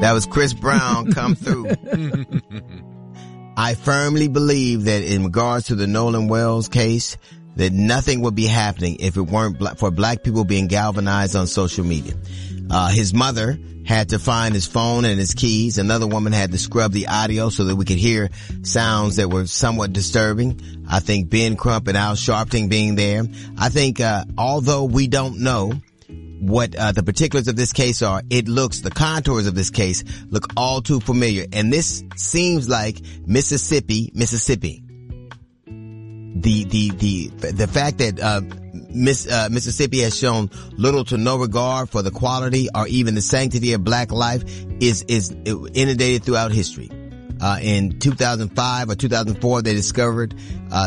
That was Chris Brown come through. I firmly believe that in regards to the Nolan Wells case, that nothing would be happening if it weren't for black people being galvanized on social media. His mother had to find his phone and his keys. Another woman had to scrub the audio so that we could hear sounds that were somewhat disturbing. I think Ben Crump and Al Sharpton being there. I think, although we don't know what the particulars of this case are, the contours of this case look all too familiar. And this seems like Mississippi. The fact that Mississippi has shown little to no regard for the quality or even the sanctity of black life is inundated throughout history. In 2005 or 2004, they discovered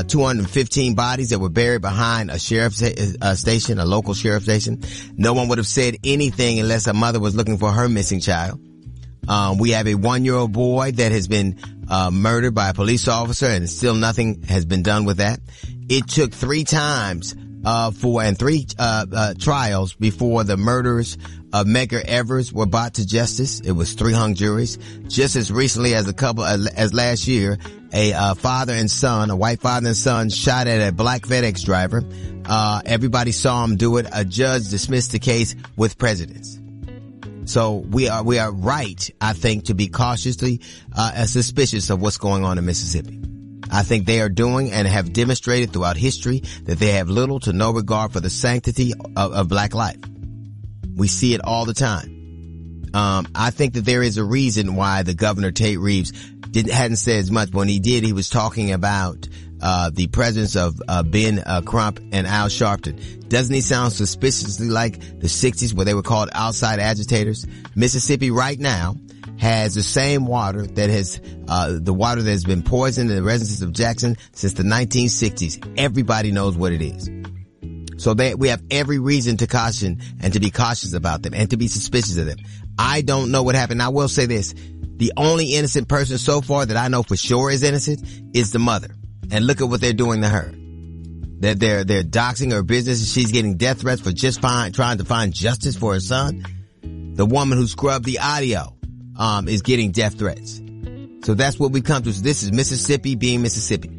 215 bodies that were buried behind a sheriff's station, a local sheriff's station. No one would have said anything unless a mother was looking for her missing child. We have a 1-year-old boy that has been murdered by a police officer, and still nothing has been done with that. It took 3 times three trials before the murderers of Medgar Evers were brought to justice. It was 3 hung juries. Just as recently as as last year, a father and son, a white father and son, shot at a black FedEx driver. Everybody saw him do it. A judge dismissed the case with prejudice. So we are right, I think, to be cautiously suspicious of what's going on in Mississippi. I think they are doing and have demonstrated throughout history that they have little to no regard for the sanctity of black life. We see it all the time. I think that there is a reason why the governor, Tate Reeves, hadn't said as much. When he did, he was talking about the presence of Ben Crump and Al Sharpton. Doesn't he sound suspiciously like the 60s where they were called outside agitators? Mississippi right now has the same water that has the water that has been poisoned in the residences of Jackson since the 1960s. Everybody knows what it is. So we have every reason to caution and to be cautious about them and to be suspicious of them. I don't know what happened. I will say this. The only innocent person so far that I know for sure is innocent is the mother. And look at what they're doing to her. They're doxing her business. She's getting death threats for just trying to find justice for her son. The woman who scrubbed the audio is getting death threats. So that's what we come to. So this is Mississippi being Mississippi.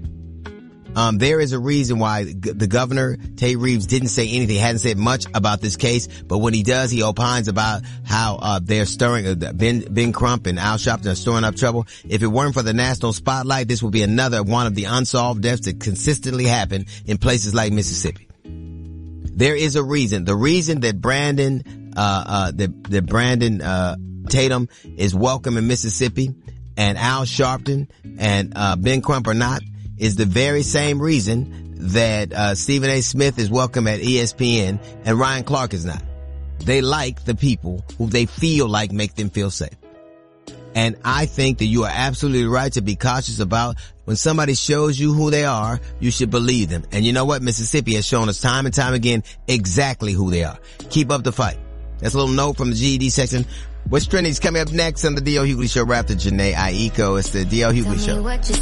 There is a reason why the governor, Tate Reeves, didn't say anything, hadn't said much about this case, but when he does, he opines about how they're stirring, Ben Crump and Al Sharpton are stirring up trouble. If it weren't for the national spotlight, this would be another one of the unsolved deaths that consistently happen in places like Mississippi. There is a reason. The reason that Brandon Tatum is welcome in Mississippi and Al Sharpton and Ben Crump are not is the very same reason that Stephen A. Smith is welcome at ESPN and Ryan Clark is not. They like the people who they feel like make them feel safe. And I think that you are absolutely right to be cautious about when somebody shows you who they are, you should believe them. And you know what? Mississippi has shown us time and time again exactly who they are. Keep up the fight. That's a little note from the GED section. What's trending is coming up next on the D.L. Hughley Show. Right after Janae Aiko. It's the D.L. Hughley Show.